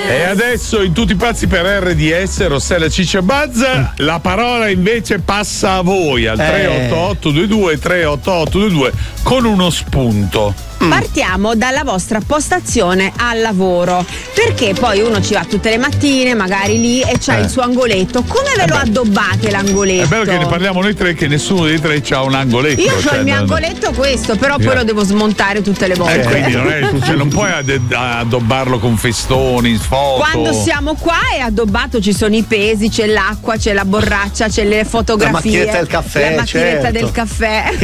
E adesso in Tutti pazzi per RDS, Rossella Cicciabazza, la parola invece passa a voi al 38822 38822 con uno spunto. Partiamo dalla vostra postazione al lavoro, perché poi uno ci va tutte le mattine, magari lì, e c'ha il suo angoletto. Come ve lo addobbate l'angoletto? È bello che ne parliamo noi tre, che nessuno dei tre c'ha un angoletto. Io ho il mio angoletto questo, però poi lo devo smontare tutte le volte. Quindi non puoi addobbarlo con festoni, foto. Quando siamo qua è addobbato, ci sono i pesi, c'è l'acqua, c'è la borraccia, c'è le fotografie, la macchinetta del caffè, del caffè.